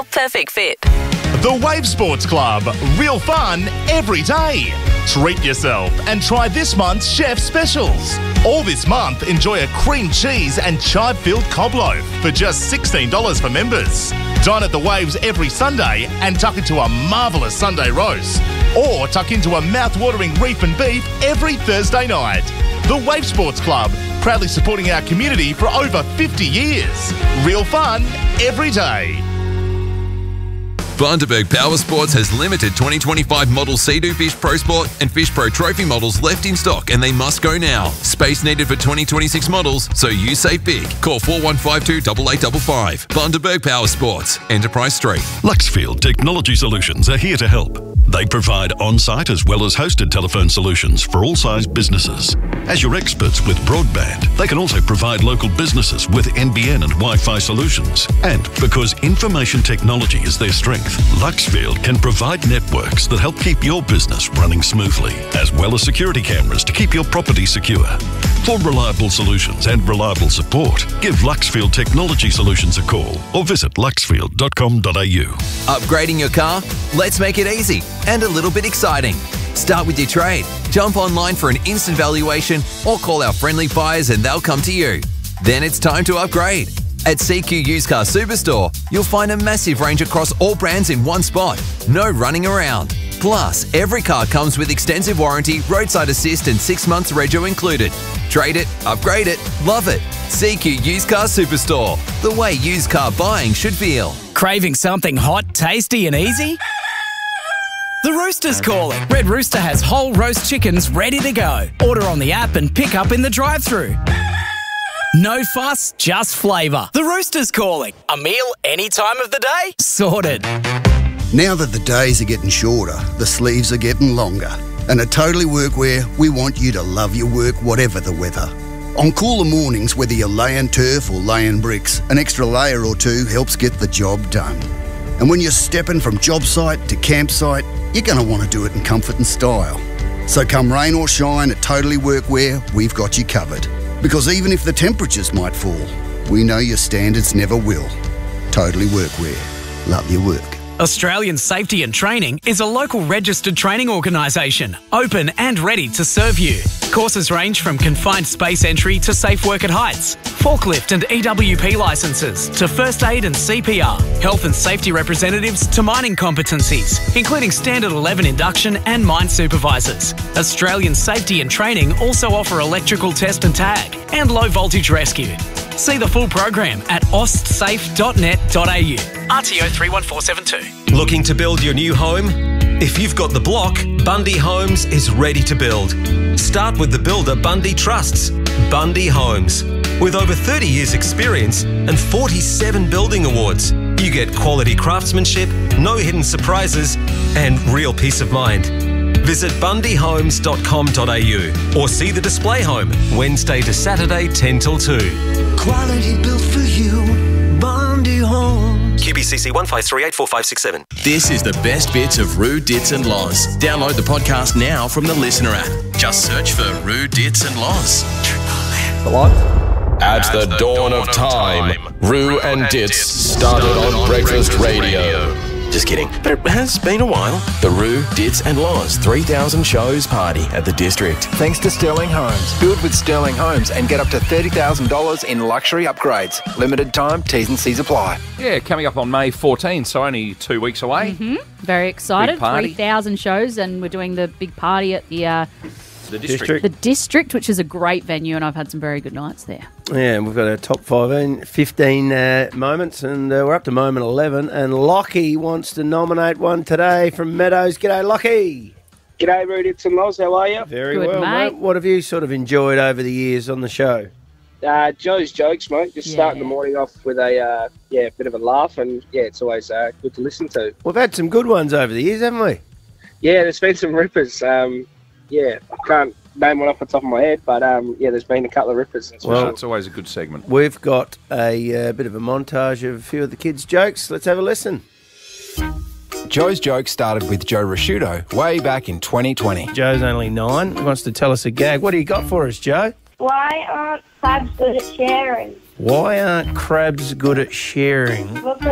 Perfect fit. The Wave Sports Club. Real fun every day. Treat yourself and try this month's chef specials. All this month, enjoy a cream cheese and chive-filled cob loaf for just $16 for members. Dine at the Waves every Sunday and tuck into a marvellous Sunday roast. Or tuck into a mouth-watering reef and beef every Thursday night. The Wave Sports Club, proudly supporting our community for over 50 years. Real fun every day. Bundaberg Power Sports has limited 2025 model Sea-Doo Fish Pro Sport and Fish Pro Trophy models left in stock, and they must go now. Space needed for 2026 models, so you save big. Call 4152 8855. Bundaberg Power Sports, Enterprise Street. Luxfield Technology Solutions are here to help. They provide on-site as well as hosted telephone solutions for all size businesses. As your experts with broadband, they can also provide local businesses with NBN and Wi-Fi solutions. And because information technology is their strength, Luxfield can provide networks that help keep your business running smoothly, as well as security cameras to keep your property secure. For reliable solutions and reliable support, give Luxfield Technology Solutions a call or visit luxfield.com.au. Upgrading your car? Let's make it easy and a little bit exciting. Start with your trade. Jump online for an instant valuation or call our friendly buyers and they'll come to you. Then it's time to upgrade. At CQ Used Car Superstore, you'll find a massive range across all brands in one spot. No running around. Plus, every car comes with extensive warranty, roadside assist and 6 months rego included. Trade it, upgrade it, love it. CQ Used Car Superstore. The way used car buying should feel. Craving something hot, tasty and easy? The Rooster's calling. Red Rooster has whole roast chickens ready to go. Order on the app and pick up in the drive-thru. No fuss, just flavour. The Rooster's calling. A meal any time of the day? Sorted. Now that the days are getting shorter, the sleeves are getting longer. And at Totally Workwear, we want you to love your work whatever the weather. On cooler mornings, whether you're laying turf or laying bricks, an extra layer or two helps get the job done. And when you're stepping from job site to campsite, you're going to want to do it in comfort and style. So come rain or shine at Totally Workwear, we've got you covered. Because even if the temperatures might fall, we know your standards never will. Totally Workwear. Love your work. Australian Safety and Training is a local registered training organisation, open and ready to serve you. Courses range from confined space entry to safe work at heights, forklift and EWP licences to first aid and CPR, health and safety representatives to mining competencies, including Standard 11 induction and mine supervisors. Australian Safety and Training also offer electrical test and tag and low voltage rescue. See the full program at ostsafe.net.au. RTO 31472. Looking to build your new home? If you've got the block, Bundy Homes is ready to build. Start with the builder Bundy trusts, Bundy Homes. With over 30 years experience and 47 building awards, you get quality craftsmanship, no hidden surprises, and real peace of mind. Visit bundyhomes.com.au or see the display home Wednesday to Saturday 10 till 2. Quality built for you, Bundy Homes. QBCC 1538457. This is the best bits of Roo, Dits and Loz. Download the podcast now from the Listener app. Just search for Roo, Dits and Loz. At the dawn of time, Roo and Dits started on breakfast radio. Just kidding, but it has been a while. The Roo, Dits and Loz 3000 shows party at the District. Thanks to Sterling Homes. Build with Sterling Homes and get up to $30,000 in luxury upgrades. Limited time, T's and C's apply. Yeah, coming up on May 14, so only 2 weeks away. Very excited. 3,000 shows, and we're doing the big party at the District. The District, which is a great venue, and I've had some very good nights there. Yeah, and we've got our top 15 moments, and we're up to moment 11, and Lockie wants to nominate one today from Meadows. G'day, Lockie. G'day, Roo, Dits and Loz. How are you? Very well, mate. What have you sort of enjoyed over the years on the show? Joe's jokes, mate. Just starting the morning off with a bit of a laugh, and it's always good to listen to. We've had some good ones over the years, haven't we? Yeah, there's been some rippers. I can't name one off the top of my head, but there's been a couple of rippers. Well, it's always a good segment. We've got a bit of a montage of a few of the kids' jokes. Let's have a listen. Joe's joke started with Joe Rasciuto way back in 2020. Joe's only 9. He wants to tell us a gag. What do you got for us, Joe? Why aren't crabs good at sharing? Why aren't crabs good at sharing? Because